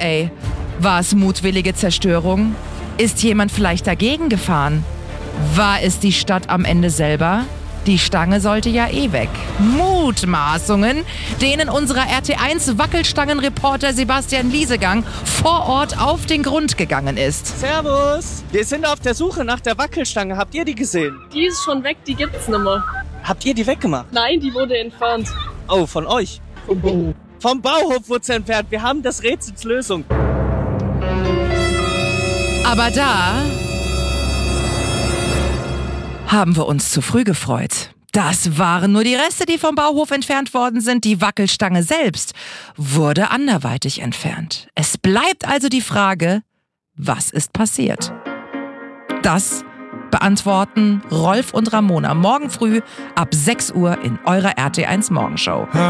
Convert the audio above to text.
ey. War es mutwillige Zerstörung? Ist jemand vielleicht dagegen gefahren? War es die Stadt am Ende selber? Die Stange sollte ja eh weg. Mutmaßungen, denen unserer RT1 Wackelstangenreporter Sebastian Liesegang vor Ort auf den Grund gegangen ist. Servus! Wir sind auf der Suche nach der Wackelstange. Habt ihr die gesehen? Die ist schon weg, die gibt's nicht mehr. Habt ihr die weggemacht? Nein, die wurde entfernt. Oh, von euch? Vom Bauhof wurde sie entfernt. Wir haben das Rätsels Lösung. Aber da haben wir uns zu früh gefreut. Das waren nur die Reste, die vom Bauhof entfernt worden sind. Die Wackelstange selbst wurde anderweitig entfernt. Es bleibt also die Frage, was ist passiert? Das beantworten Rolf und Ramona morgen früh ab 6 Uhr in eurer RT1 Morgenshow.